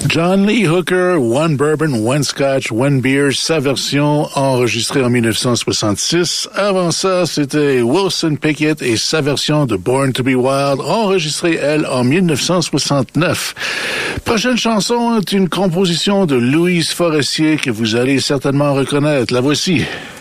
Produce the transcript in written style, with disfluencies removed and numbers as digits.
John Lee Hooker, One Bourbon, One Scotch, One Beer, sa version enregistrée en 1966. Avant ça, c'était Wilson Pickett et sa version de Born to be Wild, enregistrée, elle, en 1969. Prochaine chanson est une composition de Louise Forestier que vous allez certainement reconnaître. La voici.